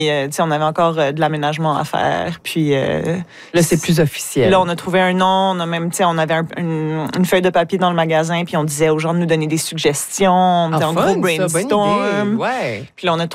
On avait encore de l'aménagement à faire. Puis là, c'est plus officiel. Là, on a trouvé un nom. On a même, on avait une feuille de papier dans le magasin, puis on disait aux gens de nous donner des suggestions. On était en gros brainstorm. Ouais. Puis là,